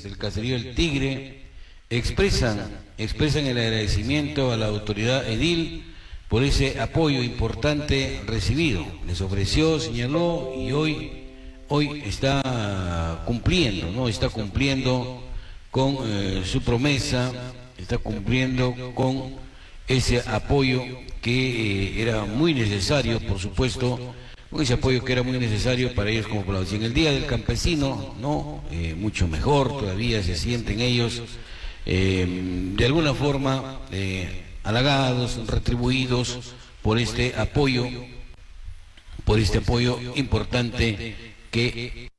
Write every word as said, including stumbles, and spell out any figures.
del caserío El Tigre expresan, expresan el agradecimiento a la autoridad edil por ese apoyo importante recibido. Les ofreció, señaló, y hoy, hoy está cumpliendo, ¿no? Está cumpliendo con eh, su promesa, está cumpliendo con ese apoyo que eh, era muy necesario, por supuesto, con ese apoyo que era muy necesario para ellos como población. En el Día del Campesino, ¿no? Eh, mucho mejor, todavía se sienten ellos eh, de alguna forma eh, halagados, retribuidos por este apoyo, por este apoyo importante que